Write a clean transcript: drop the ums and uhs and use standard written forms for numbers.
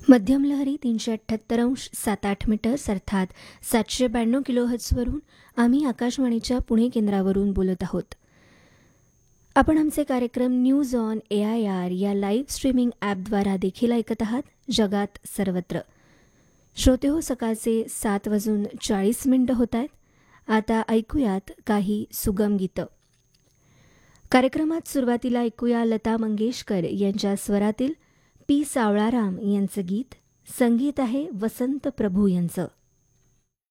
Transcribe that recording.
मध्यम लहरी 378.78 अर्थात 792 किलोहर्ट्झवरून आम्ही आकाशवाणीच्या पुणे केंद्रावरून बोलत आहोत. आपण आमचे कार्यक्रम न्यूज ऑन AIR या लाईव्ह स्ट्रीमिंग ॲपद्वारा देखील ऐकत आहात जगात सर्वत्र. श्रोते हो, सकाळचे 7:40 होत आहेत. आता ऐकूयात काही सुगम गीतं. कार्यक्रमात सुरुवातीला ऐकूया लता मंगेशकर यांच्या स्वरातील पी. सावळाराम यांचं गीत. संगीत आहे वसंत प्रभू यांचं.